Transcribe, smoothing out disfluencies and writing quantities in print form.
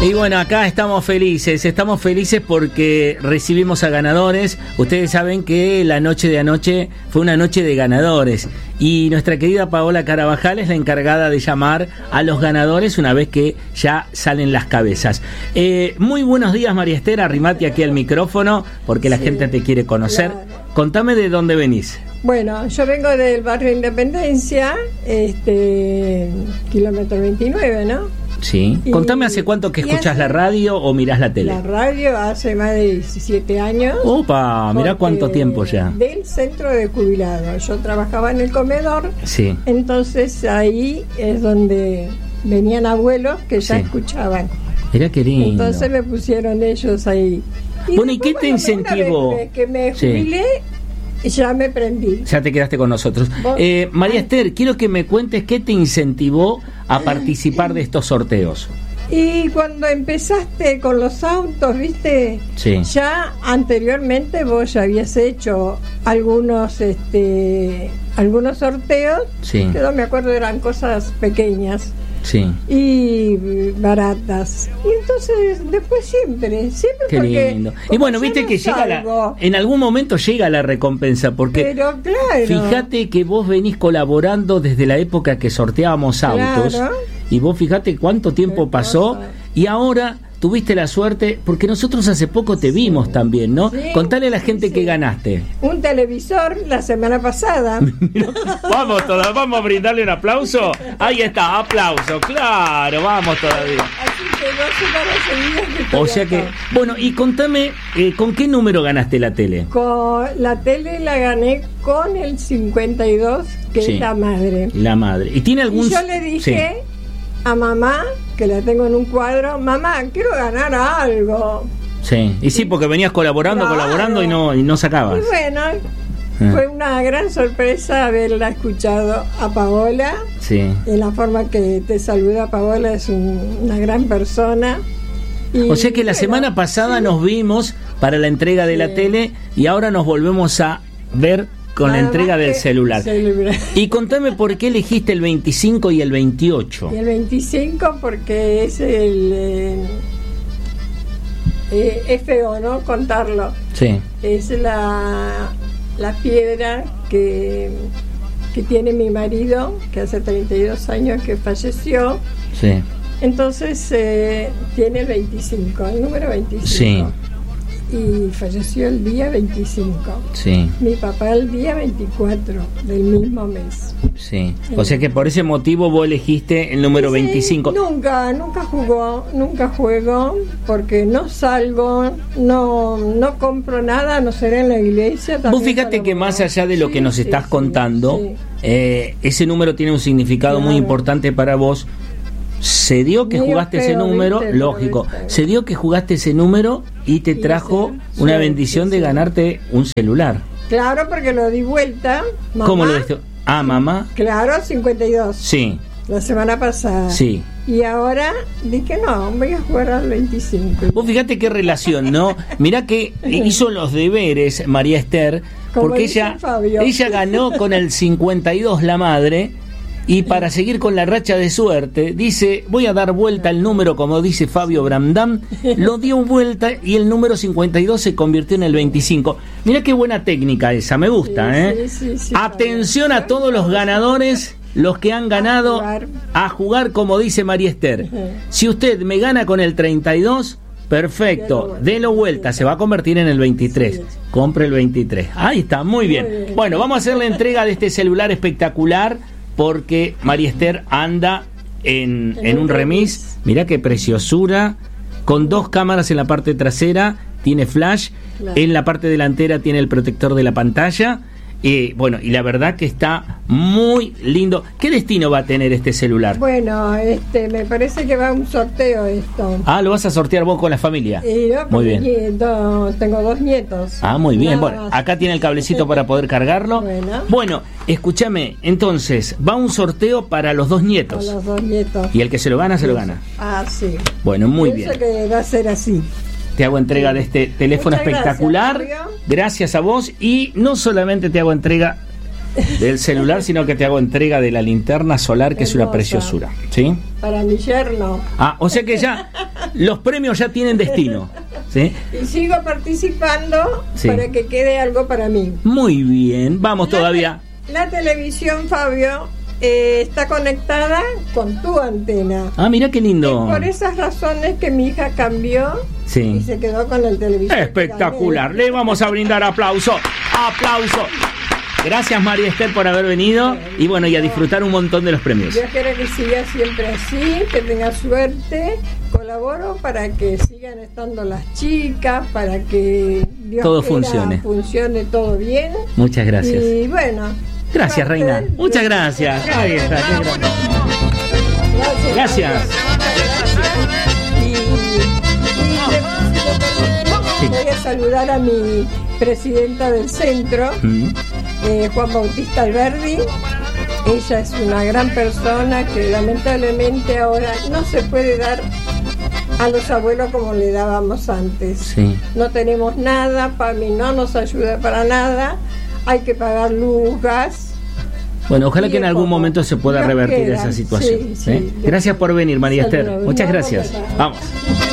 Y bueno, acá estamos felices porque recibimos a ganadores. Ustedes saben que la noche de anoche fue una noche de ganadores y nuestra querida Paola Carabajal es la encargada de llamar a los ganadores una vez que ya salen las cabezas. Muy buenos días, María Esther, arrimate aquí al micrófono porque la gente te quiere conocer. Claro. Contame de dónde venís. Bueno, yo vengo del barrio Independencia, kilómetro 29, ¿no? Sí. Contame, ¿hace cuánto que escuchás la radio o mirás la tele? La radio hace más de 17 años. ¡Opa! Mirá cuánto tiempo ya. Del centro de jubilados. Yo trabajaba en el comedor. Sí. Entonces ahí es donde venían abuelos que ya escuchaban. Mirá qué lindo. Entonces me pusieron ellos ahí. Bueno, ¿y qué te incentivó? Una vez que me jubilé, ya me prendí. Ya te quedaste con nosotros. María Esther, quiero que me cuentes qué te incentivó a participar de estos sorteos. Y cuando empezaste con los autos, ¿viste? Sí. Ya anteriormente vos ya habías hecho algunos sorteos, sí, que no me acuerdo, eran cosas pequeñas. Sí. Y baratas. Y entonces, después siempre qué porque lindo. Y bueno, viste que en algún momento llega la recompensa, porque pero claro, fíjate que vos venís colaborando desde la época que sorteábamos autos, claro, y vos fíjate cuánto tiempo pasó, y ahora tuviste la suerte, porque nosotros hace poco te vimos también, ¿no? Sí, contale a la gente que ganaste. Un televisor la semana pasada. Vamos a brindarle un aplauso. Ahí está, aplauso, claro, vamos todavía. Así que no se o sea que, bueno, y contame, ¿con qué número ganaste la tele? Con la tele la gané con el 52, que es la madre. La madre. ¿Y tiene algún...? Y yo le dije a mamá, que la tengo en un cuadro, mamá, quiero ganar algo. Sí, y sí, porque venías colaborando y no sacabas. Y bueno, fue una gran sorpresa haberla escuchado a Paola. Sí. En la forma que te saluda Paola, es una gran persona. Y, o sea que la semana pasada nos vimos para la entrega de la tele y ahora nos volvemos a ver con la entrega del celular. Y contame por qué elegiste el 25 y el 28. Y el 25 porque es es feo, ¿no? Contarlo. Sí. Es la piedra que tiene mi marido, que hace 32 años que falleció. Sí. Entonces tiene el 25, el número 25. Sí. Y falleció el día 25. Sí. Mi papá el día 24 del mismo mes. Sí. O sea que por ese motivo vos elegiste el número 25. Nunca juego, porque no salgo, no compro nada, no seré en la iglesia. Vos fíjate que más allá de lo que nos estás contando, ese número tiene un significado muy importante para vos. Se dio que jugaste ese número, lógico. Se dio que jugaste ese número y te trajo una bendición de ganarte un celular. Claro, porque lo di vuelta. Mamá, ¿cómo lo diste? Ah, mamá. Claro, 52. Sí. La semana pasada. Sí. Y ahora dije, no, voy a jugar al 25. Vos fíjate qué relación, ¿no? Mirá que hizo los deberes María Esther, porque ella ganó con el 52 la madre. Y para seguir con la racha de suerte, dice, voy a dar vuelta el número, como dice Fabio Bramdam, lo dio vuelta y el número 52 se convirtió en el 25. Mirá qué buena técnica esa, me gusta, Sí, atención a todos los ganadores, los que han ganado, a jugar como dice María Esther. Si usted me gana con el 32... perfecto, délo vuelta, se va a convertir en el 23. Compre el 23. Ahí está, muy bien. Bueno, vamos a hacer la entrega de este celular espectacular, porque María Esther anda en un remis. Mirá qué preciosura, con 2 cámaras en la parte trasera, tiene flash, en la parte delantera tiene el protector de la pantalla. Bueno, y la verdad que está muy lindo. ¿Qué destino va a tener este celular? Bueno, me parece que va a un sorteo esto. Ah, ¿lo vas a sortear vos con la familia? Muy bien. Tengo 2 nietos. Ah, muy bien. Bueno, acá tiene el cablecito para poder cargarlo. Bueno, escúchame, entonces, va un sorteo para los 2 nietos. Para los 2 nietos. Y el que se lo gana, se lo gana. Ah, sí. Bueno, muy bien. Pienso que va a ser así. Te hago entrega de este teléfono espectacular. Gracias a vos. Y no solamente te hago entrega del celular, sino que te hago entrega de la linterna solar, que es una preciosura. ¿Sí? Para mi yerno. Ah, o sea que ya los premios ya tienen destino. ¿Sí? Y sigo participando Sí. para que quede algo para mí. Muy bien, vamos todavía. La televisión, Fabio, está conectada con tu antena. Ah, mira qué lindo. Y por esas razones que mi hija cambió Sí. y se quedó con el televisor. Espectacular. Le vamos a brindar aplauso. Aplauso. Gracias, María Esther, por haber venido. Y bueno, y a disfrutar un montón de los premios. Dios quiera que siga siempre así, que tenga suerte. Colaboro para que sigan estando las chicas, para que Dios Todo quiera funcione todo bien. Muchas gracias. Y bueno. Gracias, Reina. Muchas gracias. Ahí está, qué gracias. Gracias. Y voy a saludar a mi presidenta del centro, Juan Bautista Alberdi. Ella es una gran persona que lamentablemente ahora no se puede dar a los abuelos como le dábamos antes. Sí. No tenemos nada, PAMI no nos ayuda para nada, hay que pagar luz, gas. Bueno, ojalá que en algún momento se pueda revertir esa situación. Sí, sí. Gracias por venir, María Esther. Saludos. Muchas gracias. Vamos.